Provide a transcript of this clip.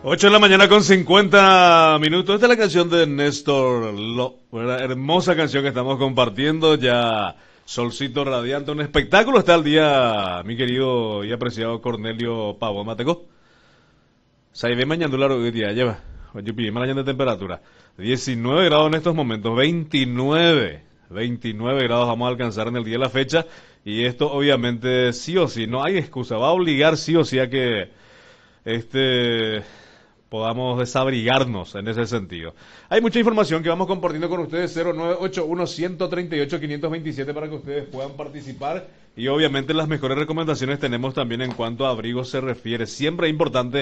8 de la mañana con 50 minutos. Esta es la canción de Néstor una hermosa canción que estamos compartiendo. Ya solcito radiante, un espectáculo está el día, mi querido y apreciado Cornelio Pavo Mateco. Saive mañana hoy día lleva. Oye, pide mañana de temperatura. 19 grados en estos momentos, 29 grados vamos a alcanzar en el día de la fecha. Y esto obviamente sí o sí, no hay excusa, va a obligar sí o sí a que podamos desabrigarnos en ese sentido. Hay mucha información que vamos compartiendo con ustedes, 0981-138-527 para que ustedes puedan participar y obviamente las mejores recomendaciones tenemos también en cuanto a abrigos se refiere. Siempre es importante